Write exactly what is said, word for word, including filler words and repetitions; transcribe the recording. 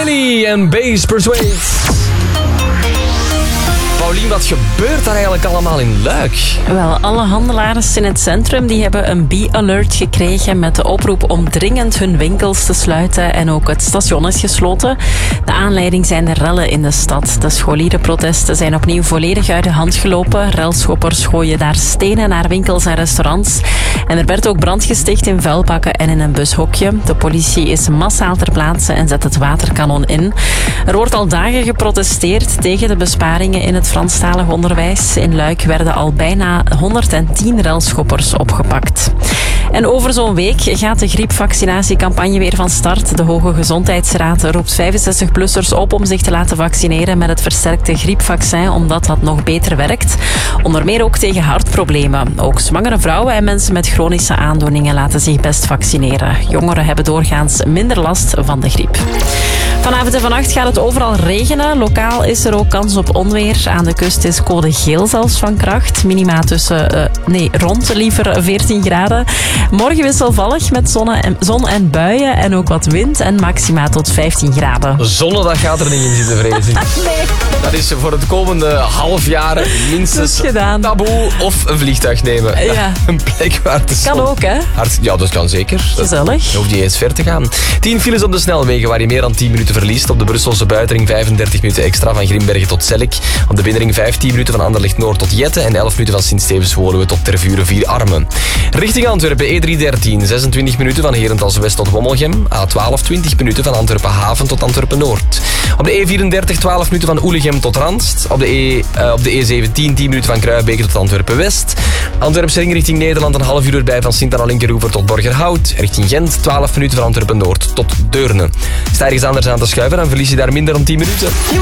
Kelly en Bass Persuade. Paulien, wat gebeurt daar eigenlijk allemaal in Luik? Wel, alle handelaars in het centrum die hebben een B-alert gekregen met de oproep om dringend hun winkels te sluiten en ook het station is gesloten. De aanleiding zijn de rellen in de stad. De scholierenprotesten zijn opnieuw volledig uit de hand gelopen. Relschoppers gooien daar stenen naar winkels en restaurants. En er werd ook brand gesticht in vuilbakken en in een bushokje. De politie is massaal ter plaatse en zet het waterkanon in. Er wordt al dagen geprotesteerd tegen de besparingen in het Franstalig onderwijs. In Luik werden al bijna honderdtien relschoppers opgepakt. En over zo'n week gaat de griepvaccinatiecampagne weer van start. De Hoge Gezondheidsraad roept vijfenzestig-plussers op om zich te laten vaccineren met het versterkte griepvaccin, omdat dat nog beter werkt. Onder meer ook tegen hartproblemen. Ook zwangere vrouwen en mensen met chronische aandoeningen laten zich best vaccineren. Jongeren hebben doorgaans minder last van de griep. Vanavond en vannacht gaat het overal regenen. Lokaal is er ook kans op onweer. Aan de kust is code geel zelfs van kracht. Minima tussen, uh, nee, rond liever veertien graden. Morgen wisselvallig met zon en, zon en buien en ook wat wind en maxima tot vijftien graden. Zonne, dat gaat er niet in zitten, vrees ik. Nee. Dat is voor het komende half jaar minstens gedaan. Taboe of een vliegtuig nemen. Ja. Een plek waar de zon... Kan ook, hè? Hart... Ja, dat kan zeker. Gezellig. Je hoeft niet eens ver te gaan. tien files op de snelwegen waar je meer dan tien minuten verliest. Op de Brusselse buitenring vijfendertig minuten extra van Grimbergen tot Zellik. Op de binnenring vijftien minuten van Anderlecht Noord tot Jette. En elf minuten van Sint-Stevens-Woluwe tot Tervuren vier Armen. Richting Antwerpen E driehonderddertien. zesentwintig minuten van Herentals-West tot Wommelgem. A twaalf twintig minuten van Antwerpen-Haven tot Antwerpen-Noord. Op de E vierendertig twaalf minuten van Oelegem tot Randst. Op de, e, uh, op de E zeventien tien minuten van Kruijbeke tot Antwerpen-West. Antwerpse ring richting Nederland een half uur erbij van Sint-Anna-Linkeroever tot Borgerhout. Richting Gent twaalf minuten van Antwerpen-Noord tot Deurne. Sta ergens anders aan te schuiven, dan verlies je daar minder dan tien minuten.